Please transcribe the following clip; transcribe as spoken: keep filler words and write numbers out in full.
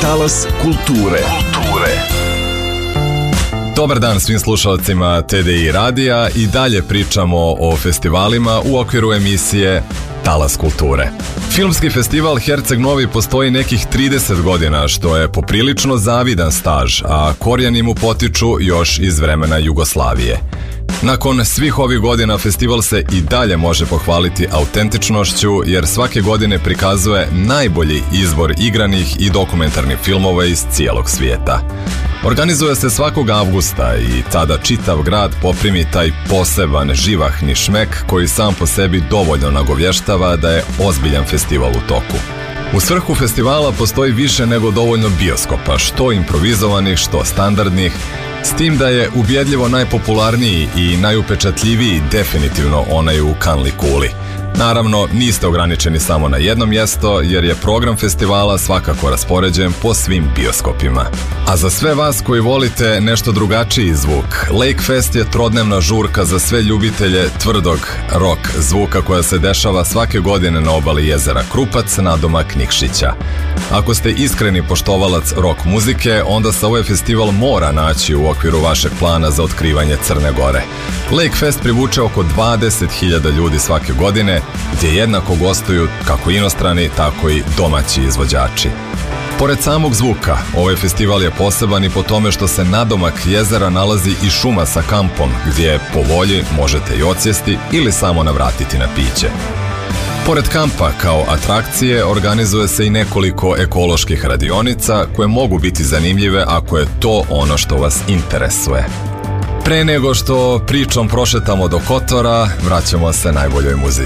Talas kulture. Kulture. Dobar dan svim slušalcima T D I radija i dalje pričamo o festivalima u okviru emisije Talas kulture. Filmski festival Herceg Novi postoji nekih trideset godina, što je poprilično zavidan staž, a korijeni mu potiču još iz vremena Jugoslavije. Nakon svih ovih godina festival se i dalje može pohvaliti autentičnošću, jer svake godine prikazuje najbolji izbor igranih i dokumentarnih filmova iz cijelog svijeta. Organizuje se svakog avgusta i tada čitav grad poprimi taj poseban živahni šmek koji sam po sebi dovoljno nagovještava da je ozbiljan festival u toku. U svrhu festivala postoji više nego dovoljno bioskopa, što improvizovanih, što standardnih, s tim da je ubjedljivo najpopularniji i najupečatljiviji definitivno onaj u Kanli Kuli. Naravno, niste ograničeni samo na jedno mjesto, jer je program festivala svakako raspoređen po svim bioskopima. A za sve vas koji volite nešto drugačiji zvuk, Lake Fest je trodnevna žurka za sve ljubitelje tvrdog rock zvuka koja se dešava svake godine na obali jezera Krupac, nadomak Nikšića. Ako ste iskreni poštovalac rock muzike, onda se ovaj festival mora naći u okviru vašeg plana za otkrivanje Crne Gore. Lake Fest privuče oko dvadeset hiljada ljudi svake godine, gdje jednako gostuju kako inostrani, tako i domaći izvođači. Pored samog zvuka, ovaj festival je poseban i po tome što se nadomak jezera nalazi i šuma sa kampom, gdje po volji možete i odsjesti ili samo navratiti na piće. Pored kampa kao atrakcije organizuje se i nekoliko ekoloških radionica koje mogu biti zanimljive ako je to ono što vas interesuje. Pre nego što pričom prošetamo do Kotora, vraćamo se najboljoj muzici.